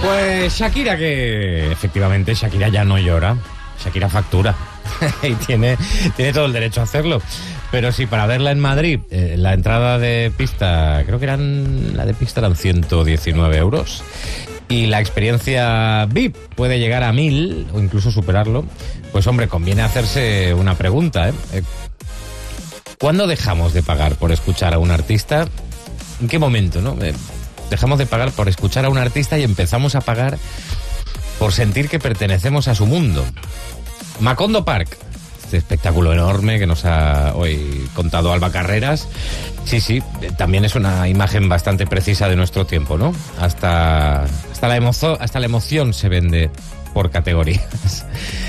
Pues Shakira, que efectivamente Shakira ya no llora, Shakira factura y tiene todo el derecho a hacerlo. Pero sí, para verla en Madrid, la entrada de pista, creo que la de pista eran 119 euros. Y la experiencia VIP puede llegar a 1.000 o incluso superarlo. Pues hombre, conviene hacerse una pregunta, ¿Cuándo dejamos de pagar por escuchar a un artista? ¿En qué momento, no? Dejamos de pagar por escuchar a un artista y empezamos a pagar por sentir que pertenecemos a su mundo. Macondo Park, este espectáculo enorme que nos ha hoy contado Alba Carreras. Sí, también es una imagen bastante precisa de nuestro tiempo, ¿no? Hasta la emoción se vende por categorías.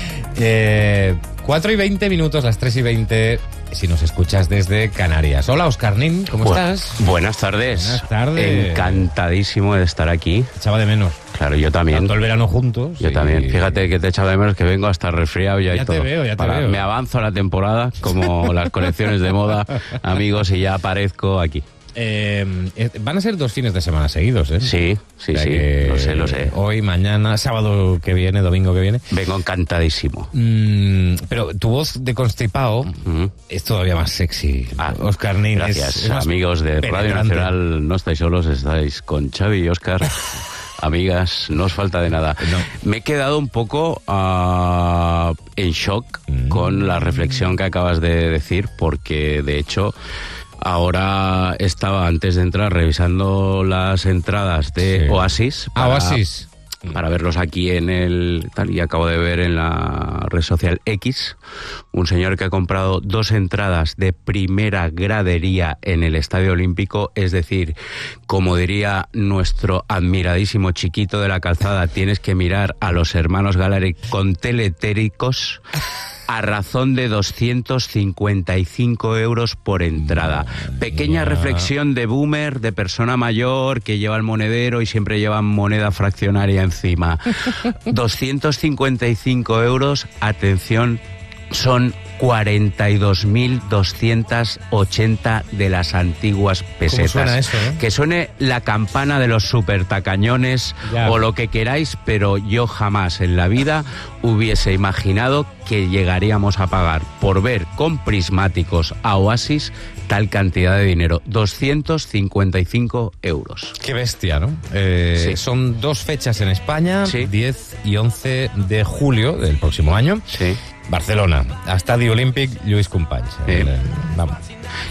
4:20, las 3:20, si nos escuchas desde Canarias. Hola, Óscar Nin, ¿cómo estás? Buenas tardes. Buenas tardes. Encantadísimo de estar aquí. Echaba de menos. Claro, yo también. Tanto el verano juntos. Yo también. Fíjate que te echaba de menos, que vengo hasta resfriado ya y todo. Ya te veo. Me avanzo a la temporada, como las colecciones de moda, amigos, y ya aparezco aquí. Van a ser 2 fines de semana seguidos, ¿eh? Sí. Lo sé. Hoy, mañana, sábado que viene, domingo que viene. Vengo encantadísimo. Pero tu voz de constipado es todavía más sexy. Óscar Nin. Gracias, es más amigos de penetrante. Radio Nacional. No estáis solos, estáis con Xavi y Óscar. Amigas, no os falta de nada. No. Me he quedado un poco en shock con la reflexión que acabas de decir, porque de hecho ahora estaba, antes de entrar, revisando las entradas de Oasis. Oasis. Para verlos aquí en el tal, y acabo de ver en la red social X un señor que ha comprado 2 entradas de primera gradería en el Estadio Olímpico, es decir, como diría nuestro admiradísimo Chiquito de la Calzada, tienes que mirar a los hermanos Galari con teletéricos, a razón de 255 euros por entrada. Pequeña reflexión de boomer, de persona mayor que lleva el monedero y siempre lleva moneda fraccionaria encima. 255 euros, atención, son 42.280 de las antiguas pesetas. ¿Cómo suena eso, Que suene la campana de los supertacañones o lo que queráis, pero yo jamás en la vida hubiese imaginado que llegaríamos a pagar por ver con prismáticos a Oasis tal cantidad de dinero. 255 euros. Qué bestia, ¿no? Sí. Son 2 fechas en España, Sí. 10 y 11 de julio del próximo año. Sí. Barcelona, Estadio Olímpic, Lluís Companys. Vamos.